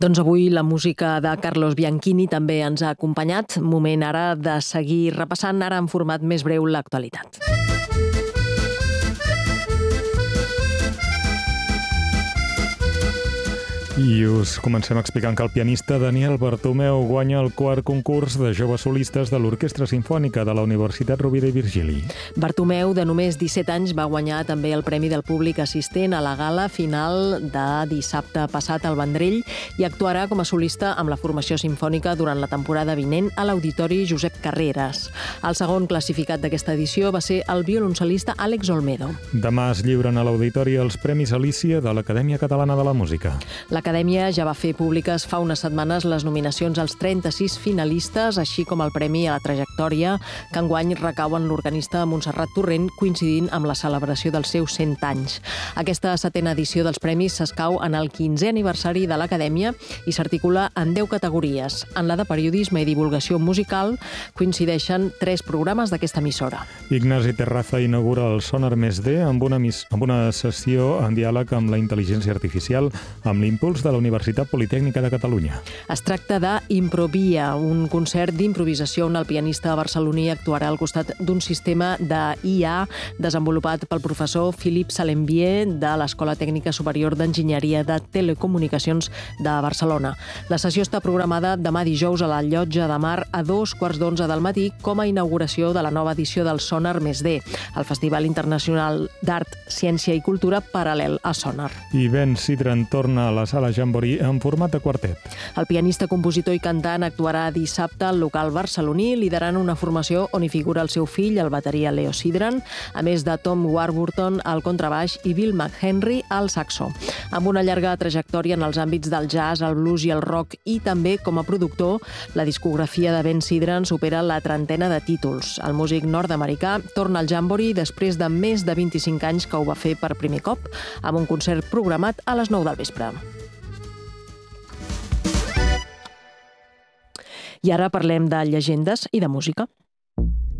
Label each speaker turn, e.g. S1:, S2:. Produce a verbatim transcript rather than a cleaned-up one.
S1: Doncs avui la música de Carlos Bianchini també ens ha acompanyat. Moment ara de seguir repassant, ara en format més breu, l'actualitat.
S2: I us comencem explicant que el pianista Daniel Bartomeu guanya el quart concurs de joves solistes de l'Orquestra Simfònica de la Universitat Rovira i Virgili.
S1: Bartomeu, de només disset anys, va guanyar també el Premi del Públic Assistent a la gala final de dissabte passat al Vendrell i actuarà com a solista amb la formació simfònica durant la temporada vinent a l'Auditori Josep Carreras. El segon classificat d'aquesta edició va ser el violoncel·lista Àlex Olmedo.
S2: Demà es lliuren a l'Auditori els Premis Alícia de l'Acadèmia Catalana de la Música.
S1: L'Acadèmia ja va fer públiques fa unes setmanes les nominacions als trenta-sis finalistes, així com el Premi a la Trajectòria, que enguany recau en l'organista Montserrat Torrent, coincidint amb la celebració dels seus cent anys. Aquesta setena edició dels premis s'escau en el quinzè aniversari de l'Acadèmia i s'articula en deu categories. En la de periodisme i divulgació musical coincideixen tres programes d'aquesta emissora.
S2: Ignasi Terraza inaugura el Sonar Més D amb una, mis... amb una sessió en diàleg amb la intel·ligència artificial amb l'impuls de la Universitat Politècnica de Catalunya.
S1: Es tracta de Improvia, un concert d'improvisació on el pianista barceloní actuarà al costat d'un sistema d'I A desenvolupat pel professor Philippe Salembier de l'Escola Tècnica Superior d'Enginyeria de Telecomunicacions de Barcelona. La sessió està programada demà dijous a la Llotja de Mar a dos quarts d'onze del matí com a inauguració de la nova edició del Sonar Més D, el Festival Internacional d'Art, Ciència i Cultura paral·lel a Sonar.
S2: I Ben Sidran torna a la sala Jamboree en format de quartet.
S1: El pianista, compositor i cantant actuarà dissabte al local barceloní, liderant una formació on hi figura el seu fill, el bateria Leo Sidran, a més de Tom Warburton al contrabaix i Bill McHenry al saxo. Amb una llarga trajectòria en els àmbits del jazz, el blues i el rock i també com a productor, la discografia de Ben Sidran supera la trentena de títols. El músic nord-americà torna al Jamboree després de més de vint-i-cinc anys que ho va fer per primer cop, amb un concert programat a les nou del vespre. I ara parlem de llegendes i de música.